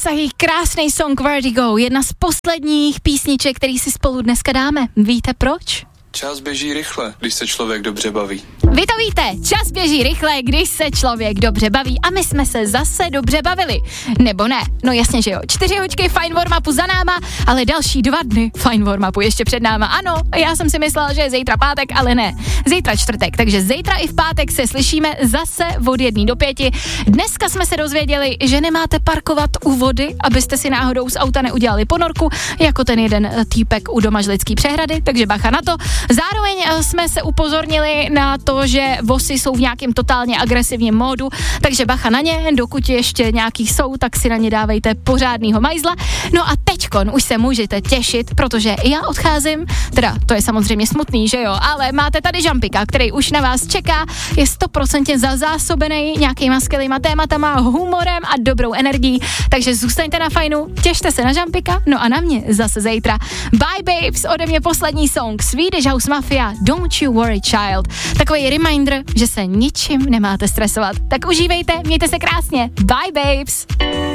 Asahi, krásný song Vertigo, jedna z posledních písniček, který si spolu dneska dáme. Víte proč? Čas běží rychle, když se člověk dobře baví. Vy to víte, čas běží rychle, když se člověk dobře baví a my jsme se zase dobře bavili. Nebo ne? No jasně, že jo. 4 hoďky Fine Warm-upu za náma, ale další 2 dny Fine Warm-upu ještě před náma. Ano, já jsem si myslela, že je zítra pátek, ale ne. Zítra čtvrtek, takže zítra i v pátek se slyšíme zase od 1 do 5. Dneska jsme se dozvěděli, že nemáte parkovat u vody, abyste si náhodou z auta neudělali ponorku, jako ten jeden týpek u Domažlický přehrady, takže bacha na to. Zároveň jsme se upozornili na to, že vosy jsou v nějakém totálně agresivním módu, takže bacha na ně, dokud ještě nějaký jsou, tak si na ně dávejte pořádnýho majzla. No a teďkon už se můžete těšit, protože já odcházím, teda to je samozřejmě smutný, že jo, ale máte tady Jumpika, který už na vás čeká, je 100% zazásobený nějakýma skvělýma tématama, humorem a dobrou energií, takže zůstaňte na fajnu, těšte se na Jumpika, no a na mě zase zítra. Bye babes, ode mě poslední song, Swedish House Mafia, Don't You Worry Child. Takový reminder, že se ničím nemáte stresovat. Tak užívejte, mějte se krásně. Bye babes.